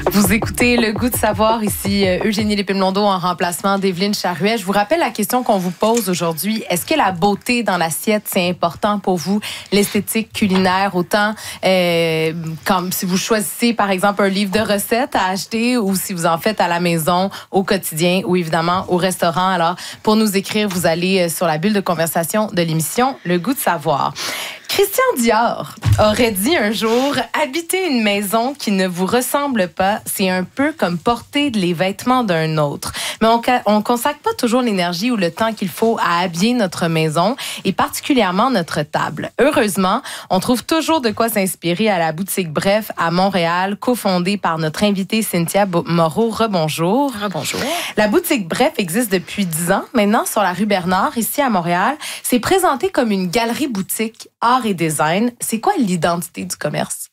Vous écoutez Le Goût de savoir, ici Eugénie Lépine-Blondeau en remplacement d'Evelyne Charuet. Je vous rappelle la question qu'on vous pose aujourd'hui. Est-ce que la beauté dans l'assiette, c'est important pour vous? L'esthétique culinaire, autant comme si vous choisissez par exemple un livre de recettes à acheter ou si vous en faites à la maison, au quotidien ou évidemment au restaurant. Alors, pour nous écrire, vous allez sur la bulle de conversation de l'émission Le Goût de savoir. Christian Dior aurait dit un jour « Habiter une maison qui ne vous ressemble pas, c'est un peu comme porter les vêtements d'un autre. » Mais on consacre pas toujours l'énergie ou le temps qu'il faut à habiller notre maison et particulièrement notre table. Heureusement, on trouve toujours de quoi s'inspirer à la boutique Bref à Montréal, cofondée par notre invitée Cynthia Moreau. Rebonjour. Rebonjour. La boutique Bref existe depuis 10 ans maintenant sur la rue Bernard, ici à Montréal. C'est présenté comme une galerie boutique art et design. C'est quoi l'identité du commerce?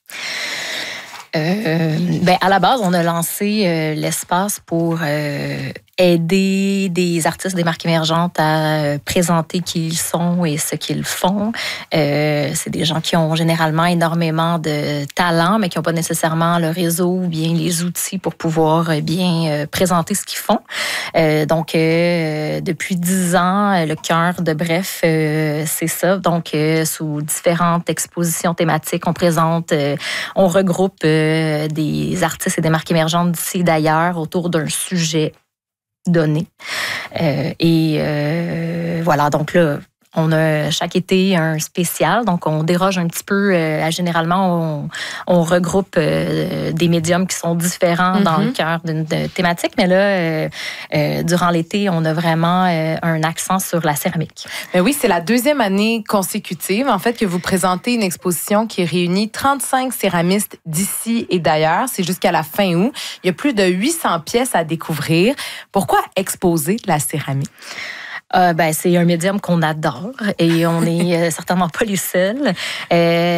À la base, on a lancé l'espace pour aider des artistes, des marques émergentes à présenter qui ils sont et ce qu'ils font. C'est des gens qui ont généralement énormément de talent, mais qui n'ont pas nécessairement le réseau ou bien les outils pour pouvoir bien présenter ce qu'ils font. Donc, depuis 10 ans, le cœur de Bref, c'est ça. Donc, sous différentes expositions thématiques, on regroupe des artistes et des marques émergentes d'ici et d'ailleurs autour d'un sujet donné. Voilà, donc là, on a chaque été un spécial, donc on déroge un petit peu. Généralement, on regroupe des médiums qui sont différents dans le cœur d'une thématique, mais là, durant l'été, on a vraiment un accent sur la céramque. Mais oui, c'est la deuxième année consécutive, en fait, que vous présentez une exposition qui réunit 35 céramistes d'ici et d'ailleurs. C'est jusqu'à la fin août. Il y a plus de 800 pièces à découvrir. Pourquoi exposer la céramique? C'est un médium qu'on adore et on n'est certainement pas les seuls.